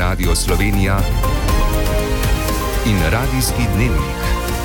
Radio Slovenija in Radijski dnevnik.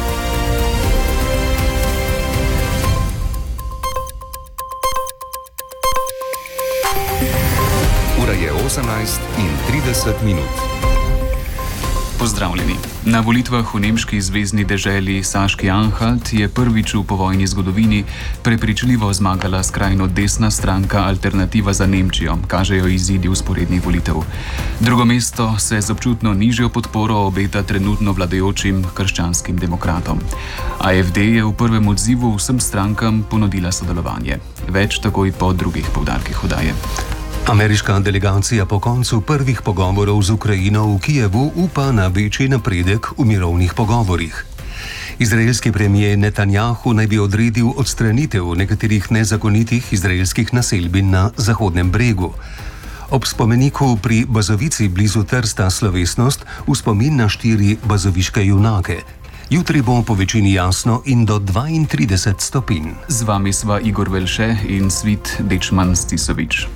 Ura je 18:30. Pozdravljeni. Na volitvah v nemški zvezni deželi Saški-Anhalt je prvič v povojni zgodovini prepričljivo zmagala skrajno desna stranka Alternativa za Nemčijo, kažejo izidi vzporednih volitev. Drugo mesto se z občutno nižjo podporo obeta trenutno vladajočim krščanskim demokratom. AfD je v prvem odzivu vsem strankam ponudila sodelovanje. Več takoj po drugih poudarkih oddaje. Ameriška delegacija po koncu prvih pogovorov z Ukrajino v Kijevu upa na večji napredek v mirovnih pogovorih. Izraelski premijer Netanjahu naj bi odredil odstranitev nekaterih nezakonitih izraelskih naselbin na Zahodnem bregu. Ob spomeniku pri Bazovici blizu Trsta slovesnost v spomin na 4 bazoviške junake. Jutri bo po večini jasno in do 32 stopinj. Z vami sva Igor Velše in Svit Dečman Stisovič.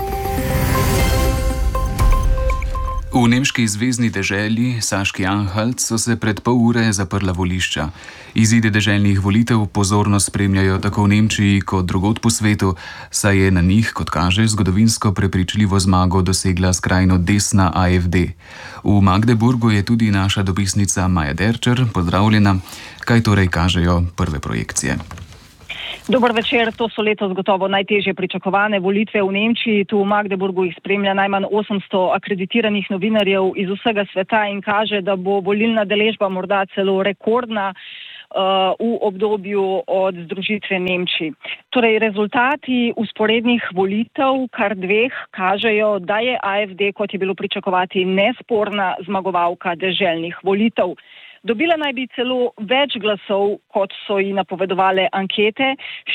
V nemški zvezni deželi Saški-Anhalt so se pred pol ure zaprla volišča. Izide deželnih volitev pozorno spremljajo tako v Nemčiji kot drugod po svetu, saj je na njih, kot kaže, zgodovinsko prepričljivo zmago dosegla skrajno desna AfD. V Magdeburgu je tudi naša dopisnica Maja Derčer. Pozdravljena. Kaj torej kažejo prve projekcije? Dober večer, to so letos gotovo najtežje pričakovane volitve v Nemčiji. Tu v Magdeburgu jih spremlja najmanj 800 akreditiranih novinarjev iz vsega sveta in kaže, da bo volilna deležba morda celo rekordna v obdobju od združitve Nemčiji. Torej, rezultati vzporednih volitev, kar dveh, kažejo, da je AfD, kot je bilo pričakovati, nesporna zmagovalka deželnih volitev. Dobila naj bi celo več glasov, kot so ji napovedovale ankete,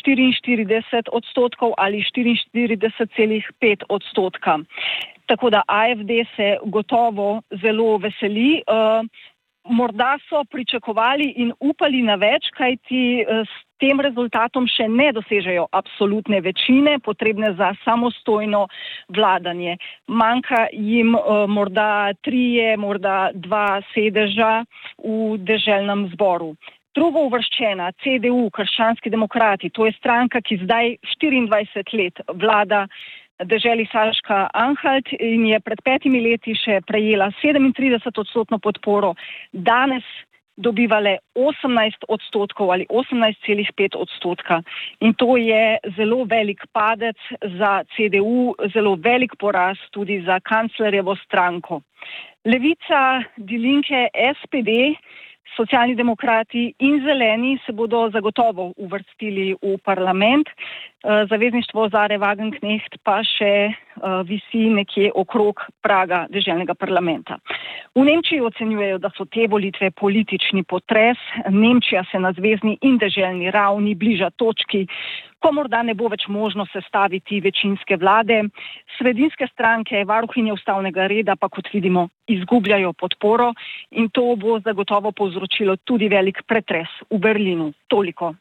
44% ali 44,5%. Tako da AfD se gotovo zelo veseli. Morda so pričakovali in upali na več, kajti s tem rezultatom še ne dosežejo absolutne večine, potrebne za samostojno vladanje. Manjka jim morda 3, morda 2 sedeža v deželnem zboru. Drugo uvrščena, CDU, krščanski demokrati, to je stranka, ki zdaj 24 let vlada deželi Saška-Anhalt in je pred 5 leti še prejela 37% podporo, danes dobivale 18% ali 18,5%. In to je zelo velik padec za CDU, zelo velik poraz tudi za kanclerjevo stranko. Levica, Die Linke, SPD, Socialni demokrati in Zeleni se bodo zagotovo uvrstili v parlament. Zavezništvo Zare Wagenknecht pa še visi nekje okrog praga deželnega parlamenta. V Nemčiji ocenjujejo, da so te volitve politični potres. Nemčija se na zvezni in deželni ravni bliža točki, ko morda ne bo več možno sestaviti večinske vlade. Sredinske stranke, varuhinje ustavnega reda pa, kot vidimo, izgubljajo podporo in to bo zagotovo povzročilo tudi velik pretres v Berlinu. Toliko.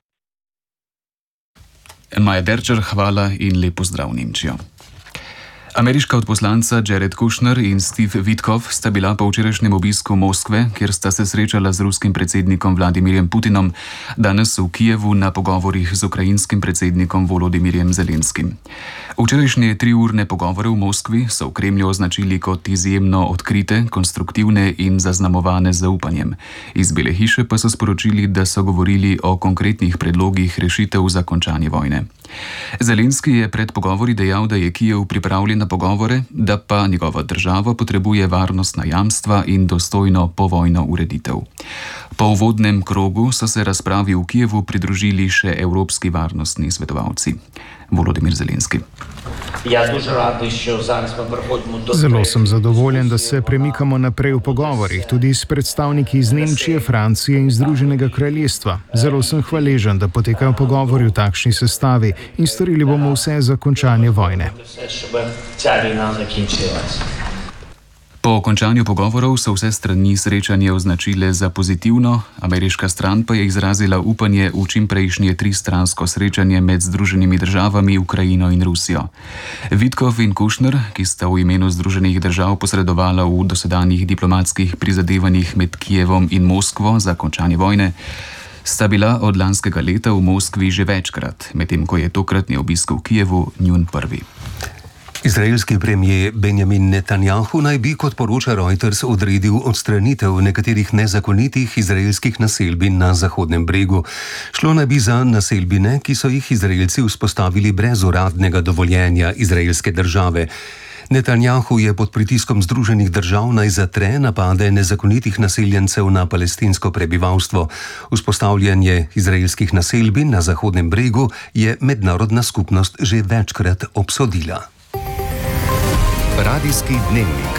Maja Derčer, hvala in lep pozdrav v Nemčijo. Ameriška odposlanca Jared Kushner in Steve Witkoff sta bila po včerajšnjem obisku Moskve, kjer sta se srečala z ruskim predsednikom Vladimirjem Putinom, danes v Kijevu na pogovorih z ukrajinskim predsednikom Volodimirjem Zelenskim. Včerajšnje 3-urne pogovore v Moskvi so v Kremlju označili kot izjemno odkrite, konstruktivne in zaznamovane z zaupanjem. Iz Bele hiše pa so sporočili, da so govorili o konkretnih predlogih rešitev za končanje vojne. Zelenski je pred pogovori dejal, da je Kijev pripravljen na pogovore, da pa njegova država potrebuje varnostna jamstva in dostojno povojno ureditev. Po uvodnem krogu so se razpravi v Kijevu pridružili še evropski varnostni svetovalci. Volodimir Zelenski. Zelo sem zadovoljen, da se premikamo naprej v pogovorih, tudi s predstavniki iz Nemčije, Francije in Združenega kraljestva. Zelo sem hvaležen, da potekajo pogovori v takšni sestavi in storili bomo vse za končanje vojne. Po končanju pogovorov so vse strani srečanje označile za pozitivno, ameriška stran pa je izrazila upanje v čimprejšnje tristransko srečanje med Združenimi državami, Ukrajino in Rusijo. Vitkov in Kušner, ki sta v imenu Združenih držav posredovala v dosedanjih diplomatskih prizadevanjih med Kijevom in Moskvo za končanje vojne, sta bila od lanskega leta v Moskvi že večkrat, medtem ko je tokratni obisk v Kijevu njun prvi. Izraelski premijer Benjamin Netanjahu naj bi, kot poroča Reuters, odredil odstranitev nekaterih nezakonitih izraelskih naselbin na Zahodnem bregu. Šlo naj bi za naselbine, ki so jih Izraelci vzpostavili brez uradnega dovoljenja izraelske države. Netanjahu je pod pritiskom Združenih držav naj zatre napade nezakonitih naseljencev na palestinsko prebivalstvo. Vzpostavljanje izraelskih naselbin na Zahodnem bregu je mednarodna skupnost že večkrat obsodila. Radijski dnevnik.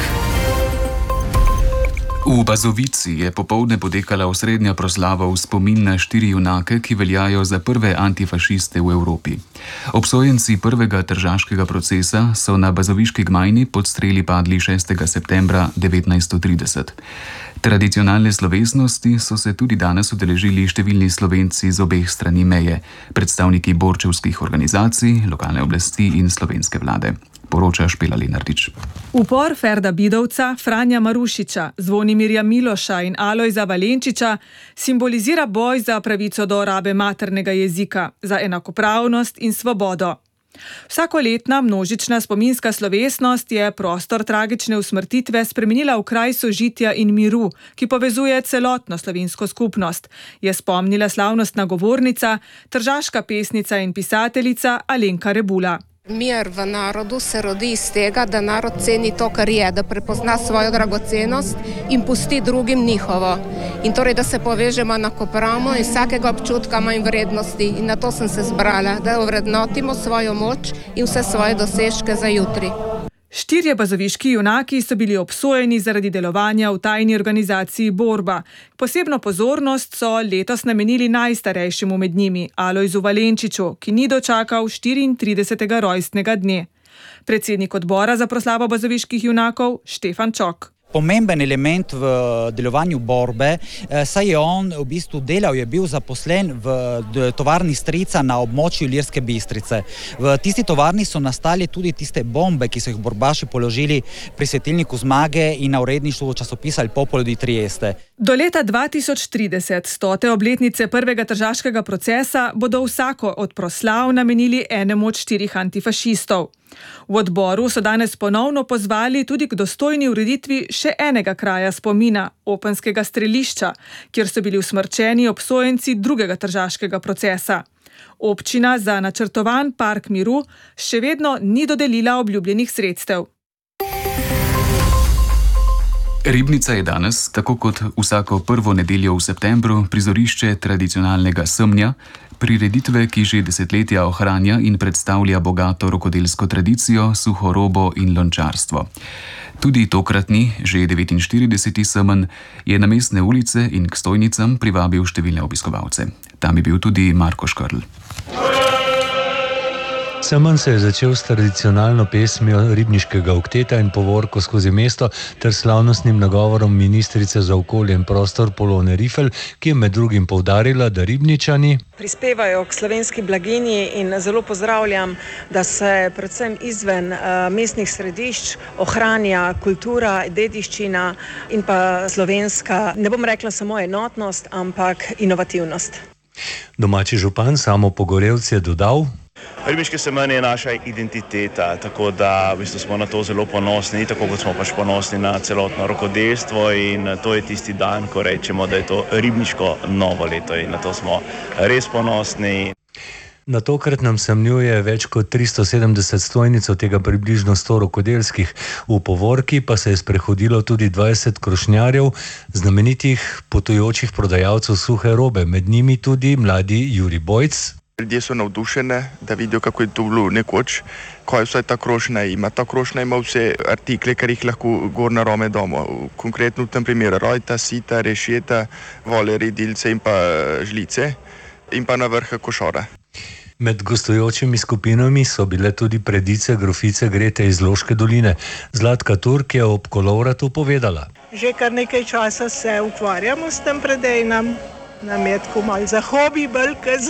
V Bazovici je popoldne potekala osrednja proslava v spomin na 4 junake, ki veljajo za prve antifašiste v Evropi. Obsojenci prvega tržaškega procesa so na bazoviški gmajni pod streli padli 6. septembra 1930. Tradicionalne slovesnosti so se tudi danes udeležili številni Slovenci z obeh strani meje, predstavniki borčevskih organizacij, lokalne oblasti in slovenske vlade. Poroča Špela Lenartič. Upor Ferda Bidovca, Franja Marušiča, Zvonimirja Miloša in Alojza Valenčiča simbolizira boj za pravico do rabe maternega jezika, za enakopravnost in svobodo. Vsakoletna množična spominska slovesnost je prostor tragične usmrtitve spremenila v kraj sožitja in miru, ki povezuje celotno slovensko skupnost, je spomnila slavnostna govornica, tržaška pesnica in pisateljica Alenka Rebula. Mir v narodu se rodi iz tega, da narod ceni to, kar je, da prepozna svojo dragocenost in pusti drugim njihovo. In torej, da se povežemo enakopravno in vsakega občutka manj vrednosti. In na to sem se zbrala, da ovrednotimo svojo moč in vse svoje dosežke za jutri. 4 bazoviški junaki so bili obsojeni zaradi delovanja v tajni organizaciji Borba. Posebno pozornost so letos namenili najstarejšemu med njimi, Alojzu Valenčiču, ki ni dočakal 34. rojstnega dne. Predsednik odbora za proslavo bazoviških junakov Štefan Čok. Pomemben element v delovanju Borbe, saj je on v bistvu delal, je bil zaposlen v tovarni strica na območju Ilirske Bistrice. V tisti tovarni so nastali tudi tiste bombe, ki so jih borbaši položili pri svetilniku Zmage in na uredništvu časopisa Il Popolo di Trieste. Do leta 2030, 100. obletnice prvega tržaškega procesa, bodo vsako od proslav namenili enemu od 4 antifašistov. V odboru so danes ponovno pozvali tudi k dostojni ureditvi še enega kraja spomina, Openskega strelišča, kjer so bili usmrčeni obsojenci drugega tržaškega procesa. Občina za načrtovan park miru še vedno ni dodelila obljubljenih sredstev. Ribnica je danes, tako kot vsako prvo nedeljo v septembru, prizorišče tradicionalnega semnja, prireditve, ki že desetletja ohranja in predstavlja bogato rokodelsko tradicijo, suhorobo in lončarstvo. Tudi tokratni, že 49. semenj, je na mestne ulice in k stojnicam privabil številne obiskovalce. Tam je bil tudi Marko Škrl. Semenj se je začel s tradicionalno pesmijo ribniškega okteta in povorko skozi mesto ter slavnostnim nagovorom ministrice za okolje in prostor Polone Rifel, ki je med drugim poudarila, da Ribničani prispevajo k slovenski blaginji in zelo pozdravljam, da se predvsem izven mestnih središč ohranja kultura, dediščina in pa slovenska, ne bom rekla samo enotnost, ampak inovativnost. Domači župan Samo Pogorevc je dodal: Ribniški semenj je naša identiteta, tako da v bistvu smo na to zelo ponosni, tako kot smo pač ponosni na celotno rokodelstvo in to je tisti dan, ko rečemo, da je to ribniško novo leto in na to smo res ponosni. Na tokratnem semnju je več kot 370 stojnic, od tega približno 100 rokodelskih. V povorki pa se je sprehodilo tudi 20 krošnjarjev, znamenitih potujočih prodajalcev suhe robe, med njimi tudi mladi Juri Bojc. Ljudje so navdušeni, da vidijo, kako je to bilo nekoč, ko je vse ta krošnja ima. Ta krošnja ima vse artikle, kar jih lahko gorna rome doma. Konkretno v tem primeru rojta, sita, rešeta, vole, redilce in pa žlice in pa na vrha košora. Med gostujočimi skupinami so bile tudi predice grofice Grete iz Loške doline. Zlatka Turk je ob kolovratu povedala. Že kar nekaj časa se ukvarjamo s tem predejnem. Nam je tako malo za hobi, bolj kot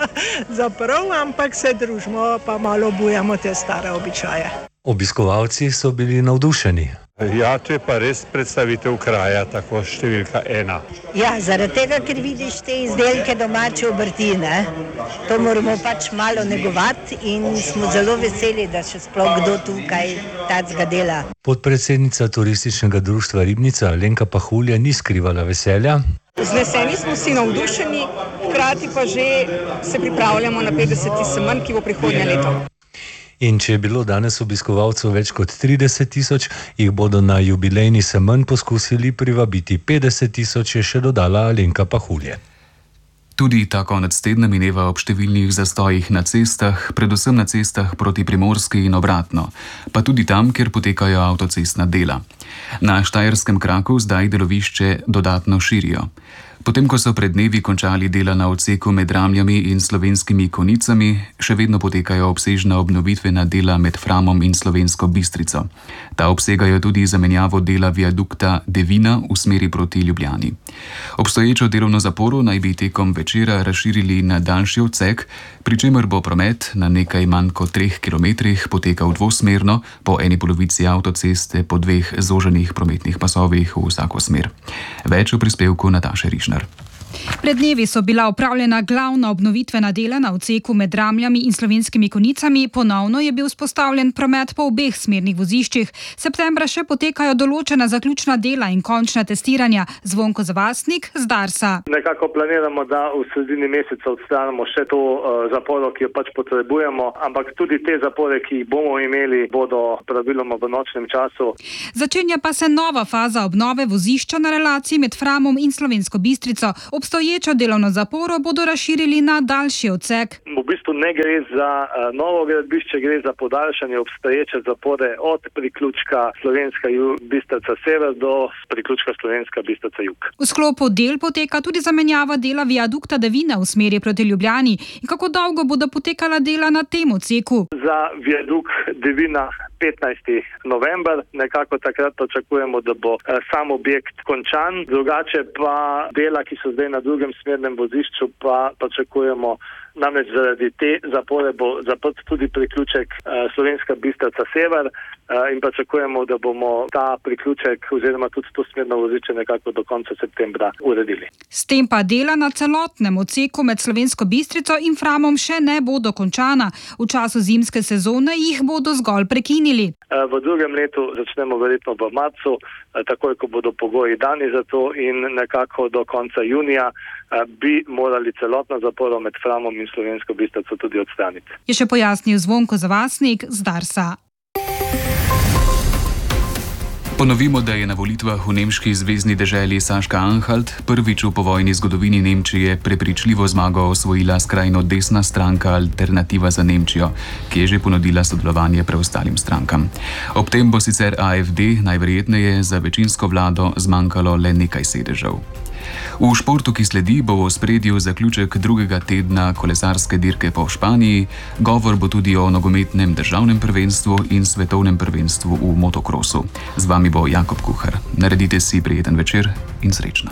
za prav, ampak se družimo, pa malo obujamo te stare običaje. Obiskovalci so bili navdušeni. Ja, to je pa res predstavitev kraja, tako številka 1. Ja, zaradi tega, ker vidiš te izdelke domače obrti, ne? To moramo pač malo negovati in smo zelo veseli, da še sploh kdo tukaj tacga dela. Podpredsednica turističnega društva Ribnica Alenka Pahulja ni skrivala veselja. Zneseni smo vsi navdušeni, hkrati pa že se pripravljamo na 50. semenj, ki bo prihodnje leto. In če je bilo danes obiskovalcev več kot 30.000, jih bodo na jubilejni semenj poskusili privabiti 50.000, je še dodala Alenka Pahulje. Tudi ta konec tedna mineva ob številnih zastojih na cestah, predvsem na cestah proti Primorski in obratno, pa tudi tam, kjer potekajo avtocestna dela. Na štajerskem kraku zdaj delovišče dodatno širijo. Potem, ko so pred dnevi končali dela na odseku med Ramljami in Slovenskimi Konicami, še vedno potekajo obsežna obnovitvena dela med Framom in Slovensko Bistrico. Ta obsegajo tudi zamenjavo dela viadukta Devina v smeri proti Ljubljani. Obstoječo delovno zaporo naj bi tekom večera razširili na daljši odsek, pri čemer bo promet na nekaj manj kot 3 kilometrih potekal dvosmerno, po eni polovici avtoceste po 2 zoženih prometnih pasovih v vsako smer. Več v prispevku Nataše Rišner. Pred dnevi so bila opravljena glavna obnovitvena dela na odseku med Ramljami in Slovenskimi Konicami, ponovno je bil vzpostavljen promet po obeh smernih voziščih. Septembra še potekajo določena zaključna dela in končna testiranja. Zvonko Zavastnik z Darsa. Nekako planiramo, da v sredini meseca odstranimo še to zaporo, ki jo pač potrebujemo, ampak tudi te zapore, ki jih bomo imeli, bodo praviloma v nočnem času. Začenja pa se nova faza obnove vozišča na relaciji med Framom in Slovensko Bistrico. Obstoječo delovno zaporo bodo razširili na daljši odsek. V bistvu ne gre za novo gradbišče, gre za podaljšanje obstoječe zapore od priključka Slovenska Bistrica sever do priključka Slovenska Bistrica jug. V sklopu del poteka tudi zamenjava dela viadukta Devina v smeri proti Ljubljani. In kako dolgo bodo potekala dela na tem odseku? Za viadukt Devina 15. november, nekako takrat pričakujemo, da bo sam objekt končan. Drugače pa dela, ki so zdaj na drugem smernem vozišču, pa pričakujemo, namreč zaradi te zapore bo zaprt tudi priključek Slovenska Bistrica sever in pričakujemo, da bomo ta priključek oziroma tudi to smerno vozišče nekako do konca septembra uredili. S tem pa dela na celotnem odseku med Slovensko Bistrico in Framom še ne bodo končana. V času zimske sezone jih bodo zgolj prekinili. V drugem letu začnemo verjetno v marcu, takoj ko bodo pogoji dani za to in nekako do konca junija bi morali celotno zaporo med Framom in Slovensko Bistrico tudi odstraniti. Je še pojasnil Zvonko Zavastnik z Darsa. Ponovimo, da je na volitvah v nemški zvezni deželi Saška-Anhalt prvič v povojni zgodovini Nemčije prepričljivo zmago osvojila skrajno desna stranka Alternativa za Nemčijo, ki je že ponudila sodelovanje preostalim strankam. Ob tem bo sicer AfD najverjetneje za večinsko vlado zmanjkalo le nekaj sedežev. V športu, ki sledi, bo v ospredju zaključek drugega tedna kolesarske dirke po Španiji. Govor bo tudi o nogometnem državnem prvenstvu in svetovnem prvenstvu v motokrosu. Z vami bo Jakob Kuhar. Naredite si prijeten večer in srečno.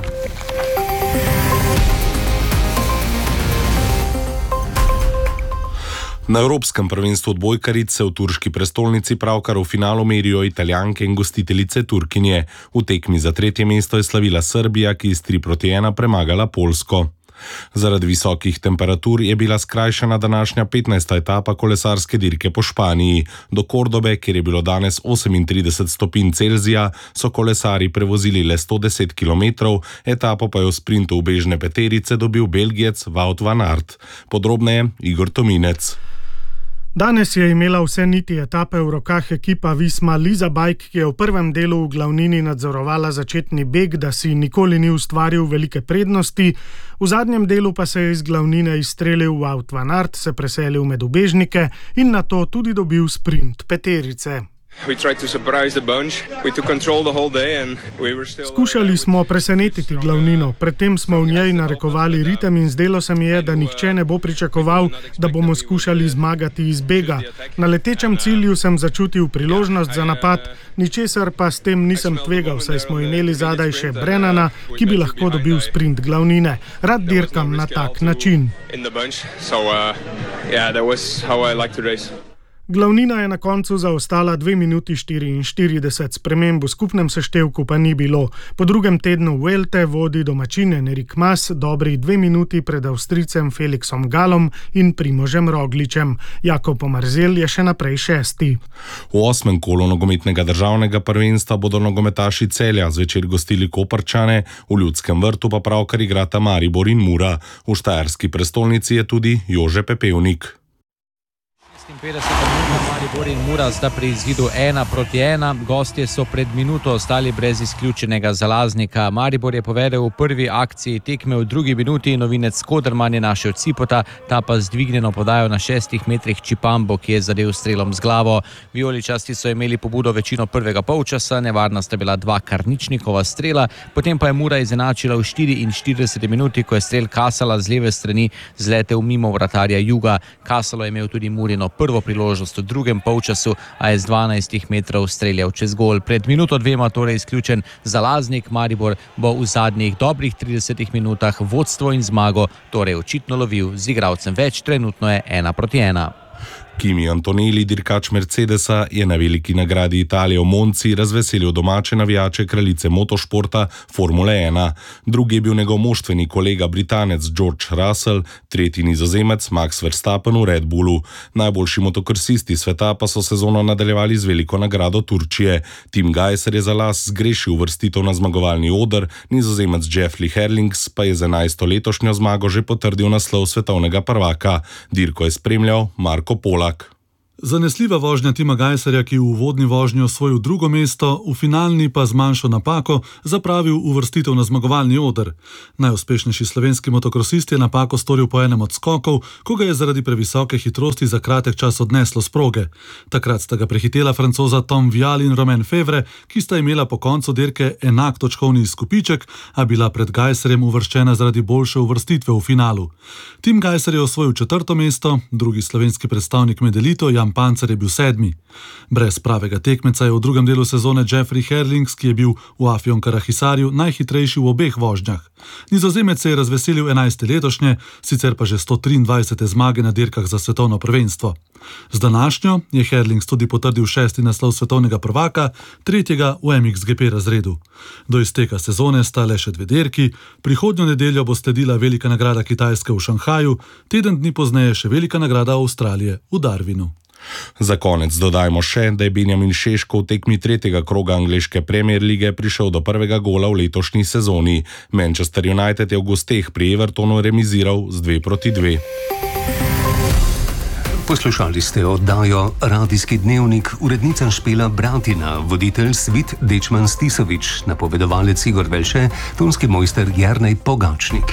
Na Evropskem prvenstvu odbojkaric se v turški prestolnici pravkar v finalu merijo Italijanke in gostiteljice Turkinje. V tekmi za 3. mesto je slavila Srbija, ki je s 3-1 premagala Poljsko. Zaradi visokih temperatur je bila skrajšana današnja 15. etapa kolesarske dirke po Španiji. Do Kordobe, kjer je bilo danes 38 stopinj Celzija, so kolesari prevozili le 110 km, etapo pa je v sprintu v bežne peterice dobil Belgijec Wout van Aert. Podrobneje Igor Tominec. Danes je imela vse niti etape v rokah ekipa Visma Liza Bike, ki je v prvem delu v glavnini nadzorovala začetni beg, da si nikoli ni ustvaril velike prednosti. V zadnjem delu pa se je iz glavnine izstrelil Wout van Aert, se preselil med ubežnike in nato tudi dobil sprint peterice. Skušali smo presenetiti glavnino, predtem smo v njej narekovali ritem in zdelo se mi je, da nihče ne bo pričakoval, da bomo skušali zmagati iz bega. Na letečem cilju sem začutil priložnost za napad, ničesar pa s tem nisem tvegal, saj smo imeli zadaj še Brennana, ki bi lahko dobil sprint glavnine. Rad dirkam na tak način. Glavnina je na koncu zaostala 2 minuti 44, sprememb v skupnem seštevku pa ni bilo. Po drugem tednu Vuelte vodi domačin Enric Mas dobrih 2 minuti pred Avstrijcem Felixom Galom in Primožem Rogličem. Jakob Omarzel je še naprej 6. V 8. kolu nogometnega državnega prvenstva bodo nogometaši Celja zvečer gostili Koprčane, v Ljudskem vrtu pa pravkar igrata Maribor in Mura. V štajerski prestolnici je tudi Jože Pepevnik. 50 minut Maribor in Mura sta pri izidu 1-1. Gostje so pred minuto ostali brez izključenega zalaznika. Maribor je povedal v prvi akciji tekme, v drugi minuti novinec Koderman je našel Cipota, ta pa z dvignjeno podajo na 6 metrih Čipambo, ki je zadel strelom z glavo. Vijoličasti so imeli pobudo večino prvega polčasa, nevarna sta bila 2 Karničnikova strela, potem pa je Mura izenačila v 44 minuti, ko je strel Kasala z leve strani zletel mimo vratarja Juga. Kasalo je imel tudi Murino prvo priložnost v drugem polčasu, a je z 12 metrov streljal čez gol. Pred minuto 2 torej izključen zalaznik. Maribor bo v zadnjih dobrih 30 minutah vodstvo in zmago torej očitno lovil z igralcem več, trenutno je 1-1. Kimi Antonelli, dirkač Mercedesa, je na veliki nagradi Italije v Monci razveselil domače navijače kraljice motošporta Formule 1. Drugi je bil njegov moštveni kolega Britanec George Russell, tretji Nizozemec Max Verstappen v Red Bullu. Najboljši motokrsisti sveta pa so sezono nadaljevali z veliko nagrado Turčije. Tim Gajser je za las zgrešil uvrstitev na zmagovalni oder, Nizozemec Jeffrey Herlings pa je za 11. letošnjo zmago že potrdil naslov svetovnega prvaka. Dirko je spremljal Marko Polak. Zanesljiva vožnja Tima Gajserja, ki v uvodni vožnji osvojil 2. mesto, v finalni pa z manjšo napako zapravil uvrstitev na zmagovalni oder. Najuspešnejši slovenski motokrosist je napako storil po enem od skokov, ko ga je zaradi previsoke hitrosti za kratek čas odneslo s proge. Takrat sta ga prehitela Francoza Tom Vial in Romain Fevre, ki sta imela po koncu dirke enak točkovni izkupiček, a bila pred Gajserjem uvrščena zaradi boljše uvrstitve v finalu. Tim Gajser je osvojil 4. mesto, drugi slovenski predstavnik med elito Jan Pancer je bil 7. Brez pravega tekmeca je v drugem delu sezone Jeffrey Herlings, ki je bil v Afjon Karahisarju najhitrejši v obeh vožnjah. Nizozemec se je razveselil 11. letošnje, sicer pa že 123. zmage na dirkah za svetovno prvenstvo. Z današnjo je Herlings tudi potrdil 6. naslov svetovnega prvaka, 3. v MXGP razredu. Do izteka sezone sta le še 2 dirki, prihodnjo nedeljo bo sledila velika nagrada Kitajske v Šanghaju, teden dni pozneje še velika nagrada Avstralije v Darwinu. Za konec dodajmo še, da je Benjamin Šeško v tekmi 3. kroga angleške Premier lige prišel do prvega gola v letošnji sezoni. Manchester United je v gosteh pri Evertonu remiziral z 2-2. Poslušali ste oddajo Radijski dnevnik, urednica Špela Bratina, voditelj Svit Dečman Stisovič, napovedovalec Igor Velše, tonski mojster Jernej Pogačnik.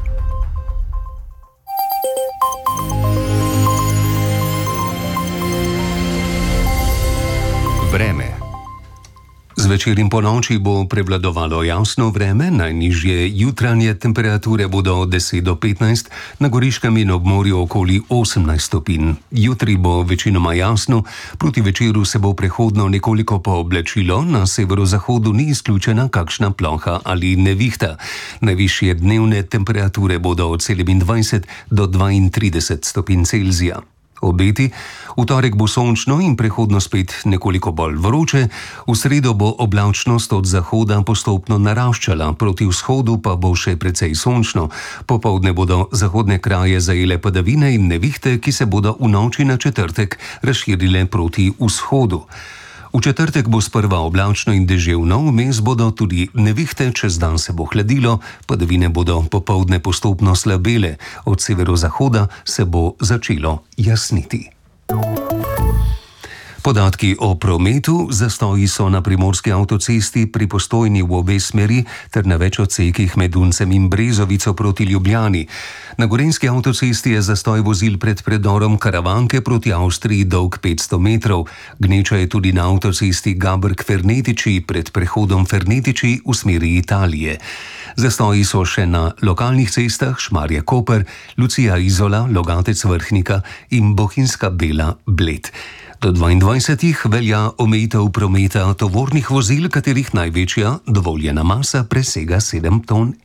Vreme. Zvečer in ponoči bo prevladovalo jasno vreme, najnižje jutranje temperature bodo od 10 do 15, na Goriškem in ob morju okoli 18 stopinj. Jutri bo večinoma jasno, proti večeru se bo prehodno nekoliko pooblačilo, na severozahodu ni izključena kakšna ploha ali nevihta. Najvišje dnevne temperature bodo od 27 do 32 stopinj Celzija. Obeti, v torek bo sončno in prehodno spet nekoliko bolj vroče, v sredo bo oblačnost od zahoda postopno naraščala, proti vzhodu pa bo še precej sončno. Popoldne bodo zahodne kraje zajele padavine in nevihte, ki se bodo v noči na četrtek razširile proti vzhodu. V četrtek bo sprva oblačno in deževno, vmes bodo tudi nevihte, čez dan se bo hladilo, padavine bodo popoldne postopno slabele, od severozahoda se bo začelo jasniti. Podatki o prometu: zastoji so na primorski avtocesti pri Postojni v obe smeri ter na več odsekih med Duncem in Brezovico proti Ljubljani. Na gorenjski avtocesti je zastoj vozil pred predorom Karavanke proti Avstriji dolg 500 metrov. Gneča je tudi na avtocesti Gabrk-Fernetiči pred prehodom Fernetiči v smeri Italije. Zastoji so še na lokalnih cestah Šmarje-Koper, Lucija-Izola, Logatec-Vrhnika in Bohinjska Bela-Bled. Do 22. velja omejitev prometa tovornih vozil, katerih največja dovoljena masa presega 7,5 ton.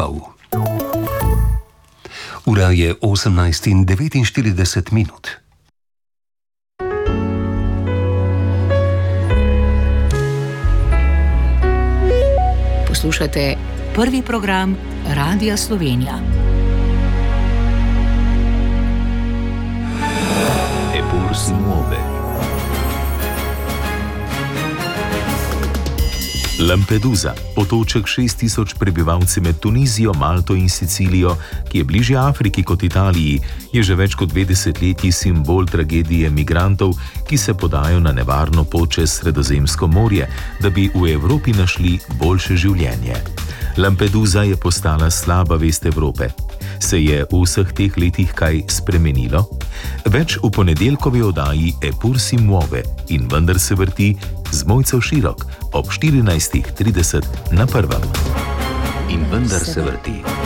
Ura je 18:49. Poslušate prvi program Radia Slovenija. Epur si muove. Lampedusa, otoček 6000 prebivalci med Tunizijo, Malto in Sicilijo, ki je bližje Afriki kot Italiji, je že več kot 2 desetletji simbol tragedije migrantov, ki se podajo na nevarno pot čez Sredozemsko morje, da bi v Evropi našli boljše življenje. Lampedusa je postala slaba vest Evrope. Se je v vseh teh letih kaj spremenilo? Več v ponedeljkovi oddaji Epur si muove in vendar se vrti z Mojco Širok ob 14:30 na prvem. In vendar se vrti.